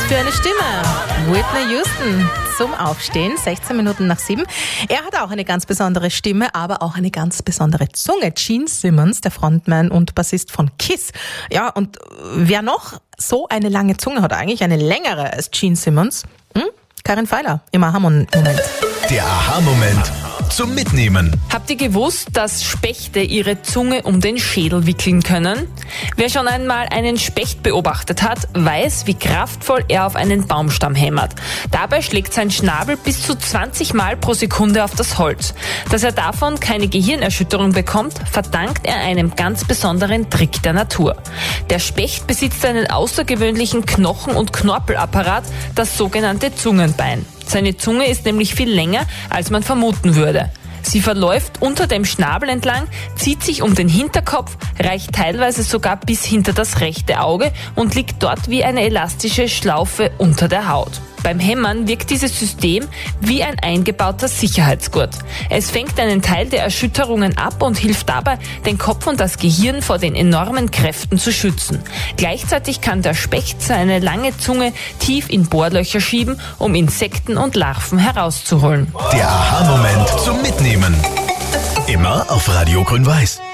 für eine Stimme? Whitney Houston zum Aufstehen, 16 Minuten nach 7. Er hat auch eine ganz besondere Stimme, aber auch eine ganz besondere Zunge. Gene Simmons, der Frontman und Bassist von Kiss. Ja, und wer noch so eine lange Zunge hat, eigentlich eine längere als Gene Simmons? Karin Feiler im Aha-Moment. Der Aha-Moment zum Mitnehmen. Habt ihr gewusst, dass Spechte ihre Zunge um den Schädel wickeln können? Wer schon einmal einen Specht beobachtet hat, weiß, wie kraftvoll er auf einen Baumstamm hämmert. Dabei schlägt sein Schnabel bis zu 20 Mal pro Sekunde auf das Holz. Dass er davon keine Gehirnerschütterung bekommt, verdankt er einem ganz besonderen Trick der Natur. Der Specht besitzt einen außergewöhnlichen Knochen- und Knorpelapparat, das sogenannte Zungenbein. Seine Zunge ist nämlich viel länger, als man vermuten würde. Sie verläuft unter dem Schnabel entlang, zieht sich um den Hinterkopf, reicht teilweise sogar bis hinter das rechte Auge und liegt dort wie eine elastische Schlaufe unter der Haut. Beim Hämmern wirkt dieses System wie ein eingebauter Sicherheitsgurt. Es fängt einen Teil der Erschütterungen ab und hilft dabei, den Kopf und das Gehirn vor den enormen Kräften zu schützen. Gleichzeitig kann der Specht seine lange Zunge tief in Bohrlöcher schieben, um Insekten und Larven herauszuholen. Der Aha-Moment zum Mitnehmen. Immer auf Radio Grün-Weiß.